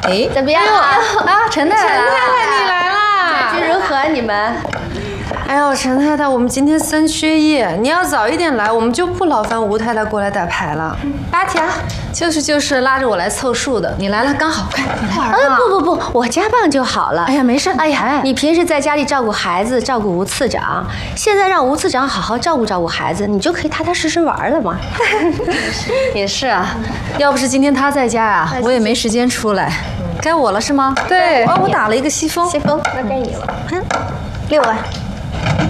哎， 怎么样啊？ 陈太太， 你来啦！感觉如何？你们？ 哎呦，陈太太，我们今天3缺1，你要早一点来，我们就不劳烦吴太太过来打牌了。 8条。 就是拉着我来凑数的，你来了刚好，快你来玩吧。 不，我加棒就好了。 哎呀，没事。 哎呀，你平时在家里照顾孩子，照顾吴次长，现在让吴次长好好照顾孩子，你就可以踏踏实实玩了嘛。 也是啊，要不是今天他在家啊，我也没时间出来。该我了是吗？对，我打了一个西风。 西风，那该你了。6万。